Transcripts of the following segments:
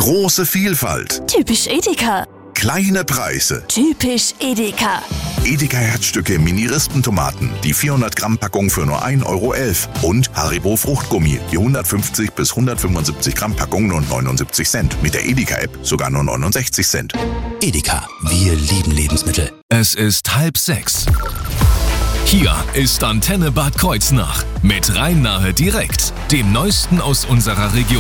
Große Vielfalt. Typisch Edeka. Kleine Preise. Typisch Edeka. Edeka Herzstücke Mini-Rispentomaten, die 400 Gramm Packung für nur 1,11 Euro. Und Haribo Fruchtgummi, die 150 bis 175 Gramm Packung nur 79 Cent. Mit der Edeka-App sogar nur 69 Cent. Edeka, wir lieben Lebensmittel. Es ist 5:30. Hier ist Antenne Bad Kreuznach mit Rhein-Nahe direkt, dem Neuesten aus unserer Region.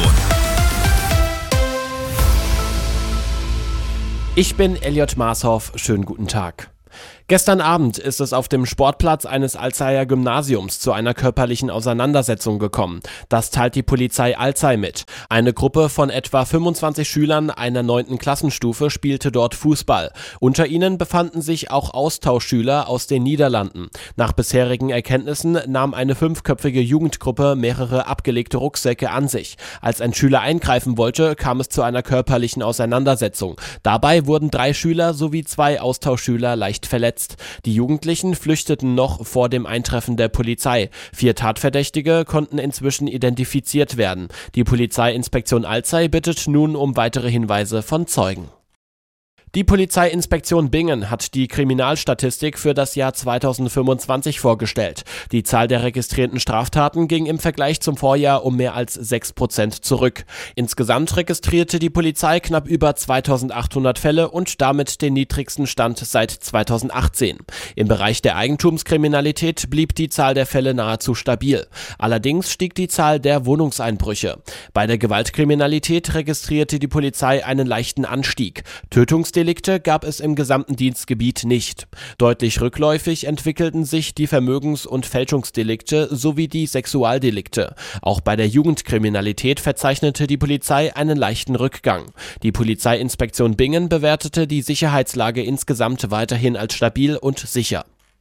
Ich bin Elliot Maashoff, schönen guten Tag. Gestern Abend ist es auf dem Sportplatz eines Alzeyer Gymnasiums zu einer körperlichen Auseinandersetzung gekommen. Das teilt die Polizei Alzey mit. Eine Gruppe von etwa 25 Schülern einer 9. Klassenstufe spielte dort Fußball. Unter ihnen befanden sich auch Austauschschüler aus den Niederlanden. Nach bisherigen Erkenntnissen nahm eine 5-köpfige Jugendgruppe mehrere abgelegte Rucksäcke an sich. Als ein Schüler eingreifen wollte, kam es zu einer körperlichen Auseinandersetzung. Dabei wurden 3 Schüler sowie 2 Austauschschüler leicht verletzt. Die Jugendlichen flüchteten noch vor dem Eintreffen der Polizei. 4 Tatverdächtige konnten inzwischen identifiziert werden. Die Polizeiinspektion Alzey bittet nun um weitere Hinweise von Zeugen. Die Polizeiinspektion Bingen hat die Kriminalstatistik für das Jahr 2025 vorgestellt. Die Zahl der registrierten Straftaten ging im Vergleich zum Vorjahr um mehr als 6% zurück. Insgesamt registrierte die Polizei knapp über 2800 Fälle und damit den niedrigsten Stand seit 2018. Im Bereich der Eigentumskriminalität blieb die Zahl der Fälle nahezu stabil. Allerdings stieg die Zahl der Wohnungseinbrüche. Bei der Gewaltkriminalität registrierte die Polizei einen leichten Anstieg. Tötungsdelikte gab es im gesamten Dienstgebiet nicht. Deutlich rückläufig entwickelten sich die Vermögens- und Fälschungsdelikte sowie die Sexualdelikte. Auch bei der Jugendkriminalität verzeichnete die Polizei einen leichten Rückgang. Die Polizeiinspektion Bingen bewertete die Sicherheitslage insgesamt weiterhin als stabil und sicher.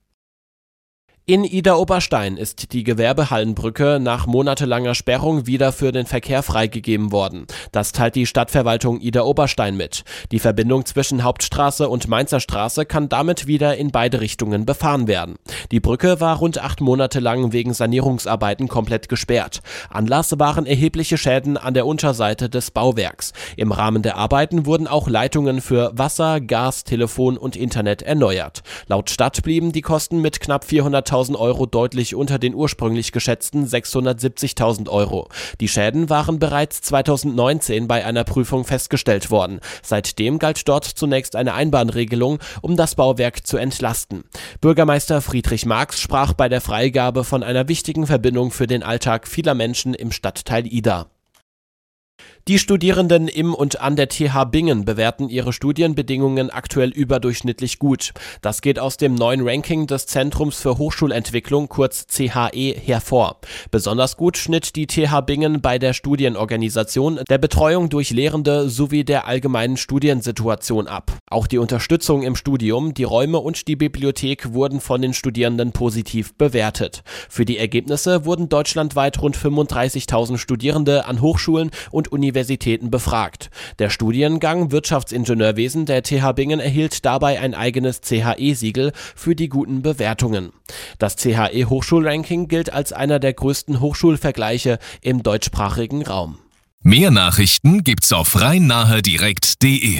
In Idar-Oberstein ist die Gewerbehallenbrücke nach monatelanger Sperrung wieder für den Verkehr freigegeben worden. Das teilt die Stadtverwaltung Idar-Oberstein mit. Die Verbindung zwischen Hauptstraße und Mainzer Straße kann damit wieder in beide Richtungen befahren werden. Die Brücke war rund 8 Monate lang wegen Sanierungsarbeiten komplett gesperrt. Anlass waren erhebliche Schäden an der Unterseite des Bauwerks. Im Rahmen der Arbeiten wurden auch Leitungen für Wasser, Gas, Telefon und Internet erneuert. Laut Stadt blieben die Kosten mit knapp 400.000 Euro deutlich unter den ursprünglich geschätzten 670.000 Euro. Die Schäden waren bereits 2019 bei einer Prüfung festgestellt worden. Seitdem galt dort zunächst eine Einbahnregelung, um das Bauwerk zu entlasten. Bürgermeister Friedrich Marx sprach bei der Freigabe von einer wichtigen Verbindung für den Alltag vieler Menschen im Stadtteil Idar. Die Studierenden im und an der TH Bingen bewerten ihre Studienbedingungen aktuell überdurchschnittlich gut. Das geht aus dem neuen Ranking des Zentrums für Hochschulentwicklung, kurz CHE, hervor. Besonders gut schnitt die TH Bingen bei der Studienorganisation, der Betreuung durch Lehrende sowie der allgemeinen Studiensituation ab. Auch die Unterstützung im Studium, die Räume und die Bibliothek wurden von den Studierenden positiv bewertet. Für die Ergebnisse wurden deutschlandweit rund 35.000 Studierende an Hochschulen und Universitäten befragt. Der Studiengang Wirtschaftsingenieurwesen der TH Bingen erhielt dabei ein eigenes CHE-Siegel für die guten Bewertungen. Das CHE-Hochschulranking gilt als einer der größten Hochschulvergleiche im deutschsprachigen Raum. Mehr Nachrichten gibt's auf rhein-nahe-direkt.de.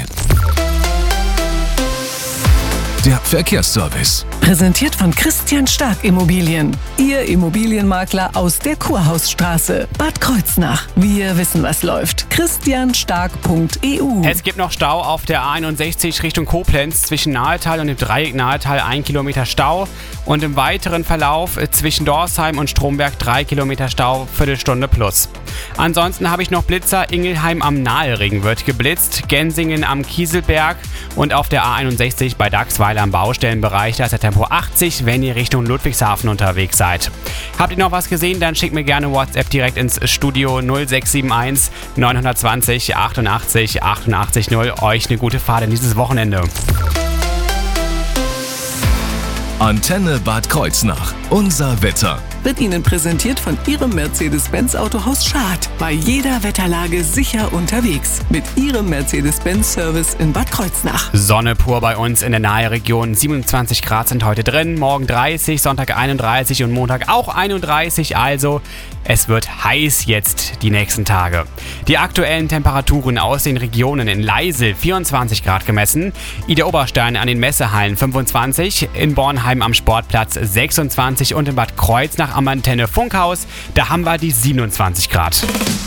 Der Verkehrsservice. Präsentiert von Christian Stark Immobilien. Ihr Immobilienmakler aus der Kurhausstraße, Bad Kreuznach. Wir wissen, was läuft. christianstark.eu. Es gibt noch Stau auf der A61 Richtung Koblenz zwischen Nahetal und dem Dreieck Nahetal 1 Kilometer Stau. Und im weiteren Verlauf zwischen Dorsheim und Stromberg 3 Kilometer Stau, Viertelstunde plus. Ansonsten habe ich noch Blitzer. Ingelheim am Nahering wird geblitzt, Gensingen am Kieselberg und auf der A61 bei Dachsweiler am Baustellenbereich, da ist der Tempo 80, wenn ihr Richtung Ludwigshafen unterwegs seid. Habt ihr noch was gesehen, dann schickt mir gerne WhatsApp direkt ins Studio 0671 920 88 88 0. Euch eine gute Fahrt in dieses Wochenende. Antenne Bad Kreuznach. Unser Wetter. Wird Ihnen präsentiert von Ihrem Mercedes-Benz Autohaus Schad. Bei jeder Wetterlage sicher unterwegs. Mit Ihrem Mercedes-Benz-Service in Bad Kreuznach. Sonne pur bei uns in der Naheregion. 27 Grad sind heute drin, morgen 30, Sonntag 31 und Montag auch 31. Also es wird heiß jetzt die nächsten Tage. Die aktuellen Temperaturen aus den Regionen: in Leisel 24 Grad gemessen, Ida Oberstein an den Messehallen 25, in Bornheim am Sportplatz 26 und in Bad Kreuznach am Antenne Funkhaus, da haben wir die 27 Grad.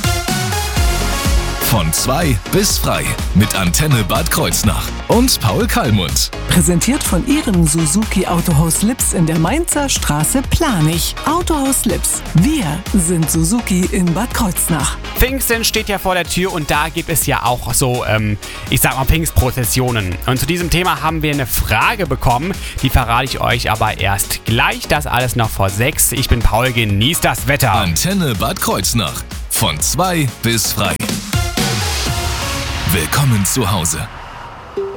Von 2 bis frei mit Antenne Bad Kreuznach und Paul Kallmund. Präsentiert von Ihrem Suzuki Autohaus Lips in der Mainzer Straße Planich. Autohaus Lips. Wir sind Suzuki in Bad Kreuznach. Pfingsten steht ja vor der Tür und da gibt es ja auch so, Pfingstprozessionen. Und zu diesem Thema haben wir eine Frage bekommen, die verrate ich euch aber erst gleich. Das alles noch vor 6. Ich bin Paul, genießt das Wetter. Antenne Bad Kreuznach. Von 2 bis frei. Willkommen zu Hause.